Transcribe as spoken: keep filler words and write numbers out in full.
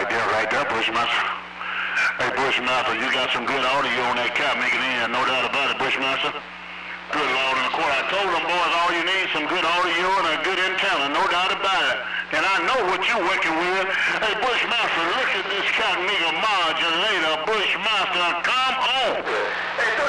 Right there, right there, Bushmaster. Hey, Bushmaster, you got some good audio on that cat making in, no doubt about it, Bushmaster. Good Lord in the court. I told them boys all you need some good audio and a good antenna, no doubt about it. And I know what you're working with. Hey, Bushmaster, look at this cat nigga modulator. Bushmaster, come on. Hey,